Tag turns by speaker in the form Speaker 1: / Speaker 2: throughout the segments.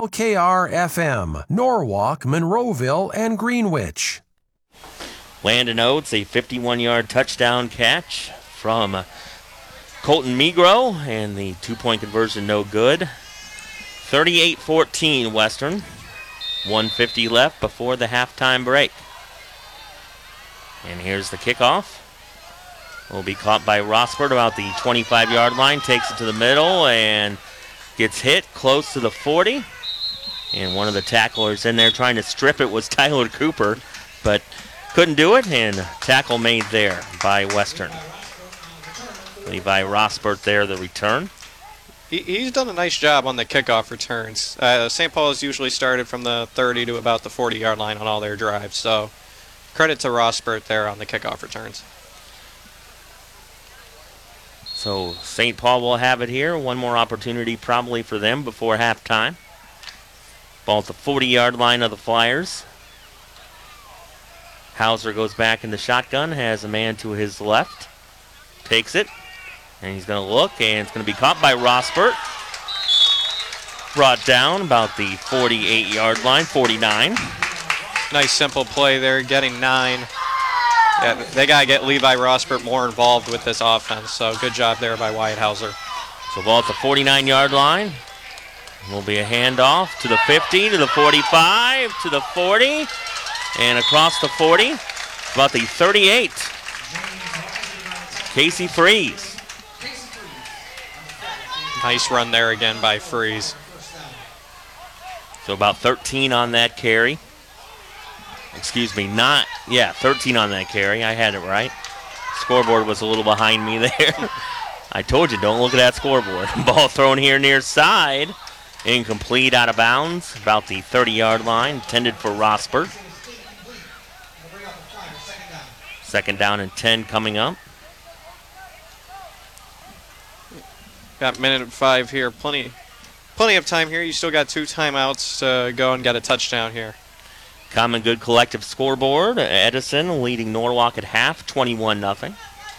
Speaker 1: WLKR-FM, Norwalk, Monroeville, and Greenwich.
Speaker 2: Landon Oates, a 51-yard touchdown catch from Colton Migro, and the two-point conversion no good. 38-14 Western. 1:50 left before the halftime break. And here's the kickoff. Will be caught by Rossbert about the 25-yard line. Takes it to the middle and gets hit close to the 40. And one of the tacklers in there trying to strip it was Tyler Cooper, but couldn't do it, and tackle made there by Western. Levi Rossbert there, the return.
Speaker 3: He's done a nice job on the kickoff returns. St. Paul has usually started from the 30 to about the 40-yard line on all their drives, so credit to Rossbert there on the kickoff returns.
Speaker 2: So St. Paul will have it here. One more opportunity probably for them before halftime. Ball at the 40-yard line of the Flyers. Hauser goes back in the shotgun, has a man to his left. Takes it, and he's going to look, and it's going to be caught by Rossbert. Brought down about the 48-yard line, 49.
Speaker 3: Nice simple play there, getting 9. Yeah, they got to get Levi Rossbert more involved with this offense, so good job there by Wyatt Hauser.
Speaker 2: So ball at the 49-yard line. Will be a handoff to the 50, to the 45, to the 40, and across the 40, about the 38. Casey Freeze.
Speaker 3: Nice run there again by Freeze.
Speaker 2: So about 13 on that carry. 13 on that carry. I had it right. Scoreboard was a little behind me there. I told you, don't look at that scoreboard. Ball thrown here near side. Incomplete, out of bounds. About the 30-yard line, intended for Rossbert. Second down and 10 coming up.
Speaker 3: Got minute and 5 here. Plenty of time here. You still got 2 timeouts to go and get a touchdown here.
Speaker 2: Common Good Collective scoreboard. Edison leading Norwalk at half, 21-0.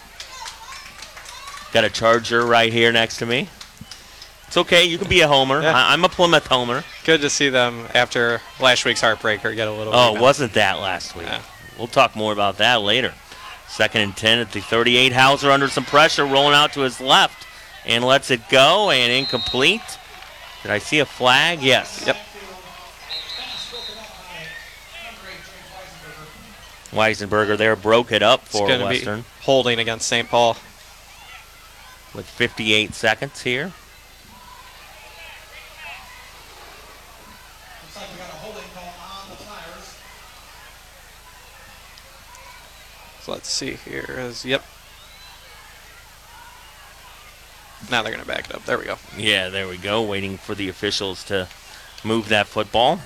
Speaker 2: Got a Charger right here next to me. It's okay, you can be a homer.
Speaker 3: Yeah.
Speaker 2: I'm a Plymouth homer.
Speaker 3: Good to see them after last week's heartbreaker get a little
Speaker 2: Oh, wasn't that last week?
Speaker 3: Yeah.
Speaker 2: We'll talk more about that later. Second and 10 at the 38. Hauser under some pressure, rolling out to his left, and lets it go, and incomplete. Did I see a flag? Yes.
Speaker 3: Yep.
Speaker 2: Weisenberger there broke it up for
Speaker 3: Western.
Speaker 2: Western.
Speaker 3: Be holding against St. Paul.
Speaker 2: With 58 seconds here.
Speaker 4: Looks like we got a holding call on the Flyers.
Speaker 3: So let's see here. Yep. Now they're going to back it up. There we go.
Speaker 2: Yeah, there we go. Waiting for the officials to move that football.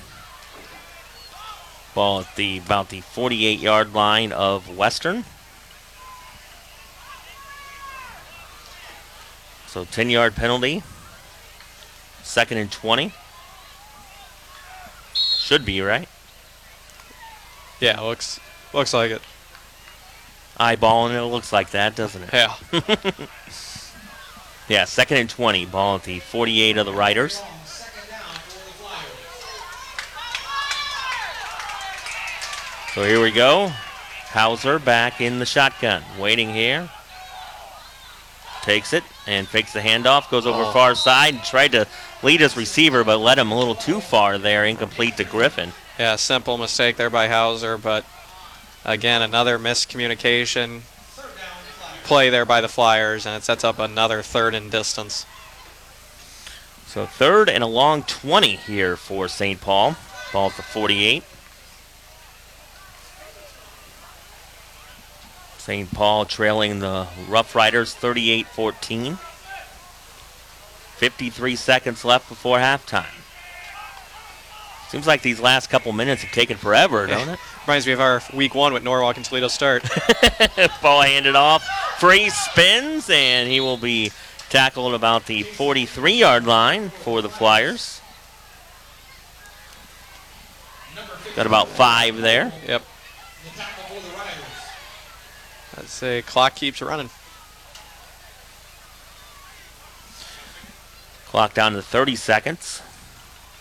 Speaker 2: Ball at about the 48-yard line of Western. So 10-yard penalty. Second and 20. Should be, right?
Speaker 3: Yeah, looks like it.
Speaker 2: Eyeballing it looks like that, doesn't it?
Speaker 3: Yeah.
Speaker 2: Yeah, second and 20. Ball at the 48 of the Riders.
Speaker 4: Second down for the Flyers.
Speaker 2: So here we go. Hauser back in the shotgun. Waiting here. Takes it and fakes the handoff. Goes over far side. Tried to lead his receiver, but led him a little too far there. Incomplete to Griffin.
Speaker 3: Yeah, simple mistake there by Hauser, but again, another miscommunication play there by the Flyers, and it sets up another third and distance.
Speaker 2: So third and a long 20 here for St. Paul. Ball at the 48. St. Paul trailing the Rough Riders 38-14. 53 seconds left before halftime. Seems like these last couple minutes have taken forever, don't it?
Speaker 3: Reminds me of our week 1 with Norwalk and Toledo start.
Speaker 2: Ball handed off. Free spins, and he will be tackled about the 43-yard line for the Flyers. Got about 5 there.
Speaker 3: Yep. I'd say clock keeps running.
Speaker 2: Clock down to 30 seconds.